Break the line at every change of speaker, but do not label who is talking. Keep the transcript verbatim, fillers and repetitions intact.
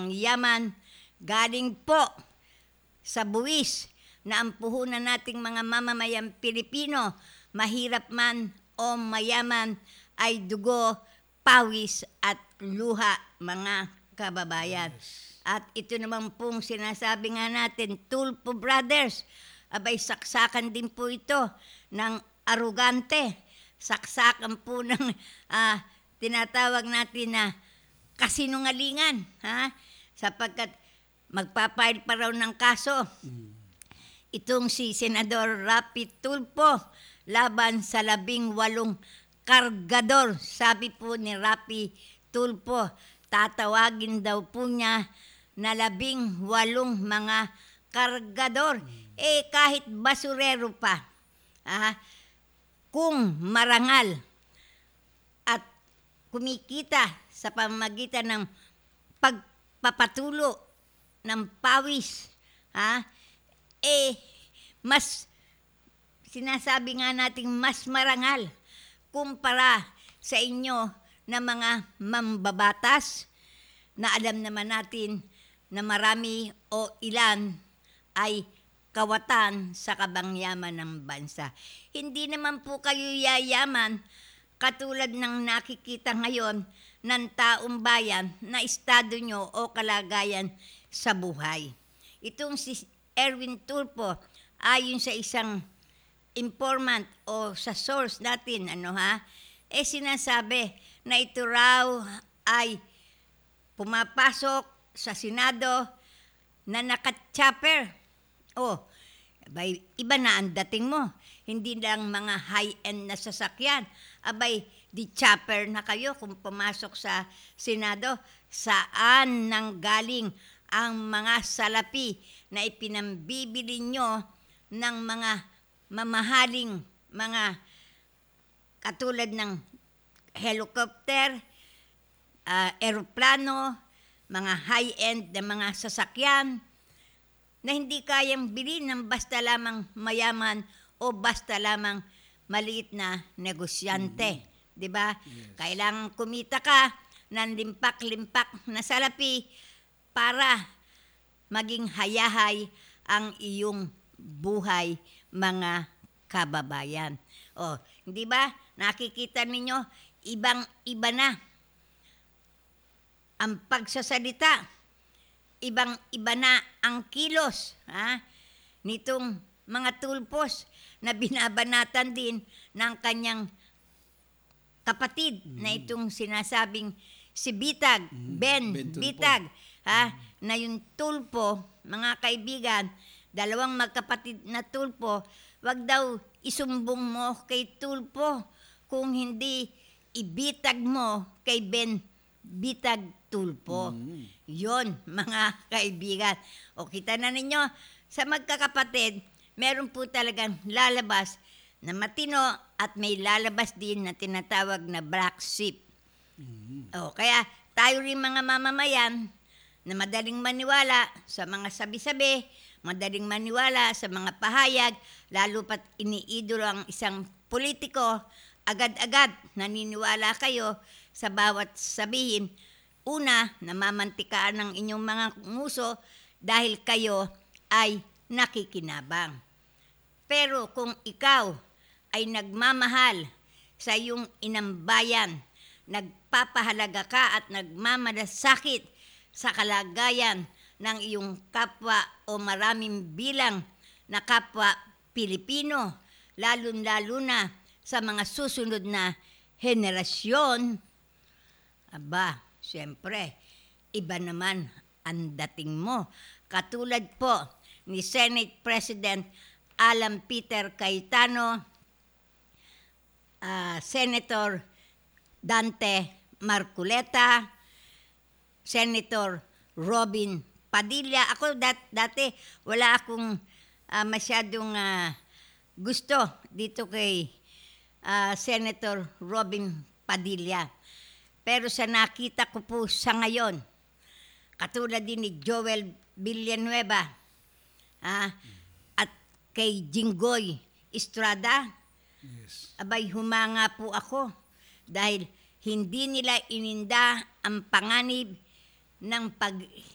kabangyaman galing po sa buwis na ang puhunan nating mga mamamayang Pilipino, mahirap man o mayaman, ay dugo, pawis at luha, mga kababayan. At ito naman pong sinasabi nga natin, Tulfo Brothers, abay saksakan din po ito ng arugante. Saksakan po ng ah, tinatawag natin na kasinungalingan. Ha? Sapagkat magpapile pa raw ng kaso. Itong si Senador Rapi Tulfo laban sa labing walong kargador. Sabi po ni Rapi Tulfo, tatawagin daw po niya na labing walong mga kargador. Eh kahit basurero pa, ah, kung marangal at kumikita sa pamamagitan ng pagpapatulo ng pawis, ah, eh mas sinasabi nga nating mas marangal kumpara sa inyo na mga mambabatas na alam naman natin na marami o ilan ay kawatan sa kabangyaman ng bansa. Hindi naman po kayo yayaman katulad ng nakikita ngayon ng taong bayan na estado nyo o kalagayan sa buhay. Itong si Erwin Tulfo, ayon sa isang informant o sa source natin, ano ha, eh sinasabi na ito raw ay pumapasok sa Senado na naka-chopper. Oh, abay, iba na ang dating mo. Hindi lang mga high-end na sasakyan. Abay, di chopper na kayo kung pumasok sa Senado. Saan nanggaling ang mga salapi na ipinambibili nyo ng mga mamahaling mga katulad ng helicopter, uh, eroplano, mga high-end na mga sasakyan na hindi kayang bilhin ng basta lamang mayaman o basta lamang maliit na negosyante. Mm-hmm. 'Di ba? Yes. Kailangan kumita ka ng limpak-limpak na salapi para maging hayahay ang iyong buhay, mga kababayan. O, hindi ba? Nakikita ninyo, ibang-iba na ang pagsasalita. Ibang-iba na ang kilos, ha? Nitong mga Tulfos na binabanatan din ng kanyang kapatid mm-hmm. na itong sinasabing si Bitag, mm-hmm. Ben, Ben Bitag, ha? Na yung Tulfo, mga kaibigan, dalawang magkapatid na Tulfo, wag daw isumbong mo kay Tulfo kung hindi ibitag mo kay Ben Bitag Tulfo. Mm. Yon, mga kaibigan. O kita na ninyo, sa magkakapatid, meron po talagang lalabas na matino at may lalabas din na tinatawag na black sheep. Mm. O kaya tayo rin mga mamamayan na madaling maniwala sa mga sabi-sabi, madaling maniwala sa mga pahayag, lalo pat iniidolo ang isang politiko, agad-agad naniniwala kayo sa bawat sabihin. Una, namamantikaan ng inyong mga nguso dahil kayo ay nakikinabang. Pero kung ikaw ay nagmamahal sa iyong inambayan, nagpapahalaga ka at nagmamalasakit sa kalagayan ng iyong kapwa o maraming bilang na kapwa Pilipino, lalo-lalo na sa mga susunod na henerasyon, aba, siyempre, iba naman ang dating mo. Katulad po ni Senate President Alan Peter Cayetano, uh, Senator Dante Marcoleta, Senator Robin Padilla. Ako dat- dati wala akong uh, masyadong uh, gusto dito kay uh, Senator Robin Padilla. Pero sa nakita ko po sa ngayon, katulad din ni Joel Villanueva ah, at kay Jinggoy Estrada, yes. Abay humanga po ako dahil hindi nila ininda ang panganib ng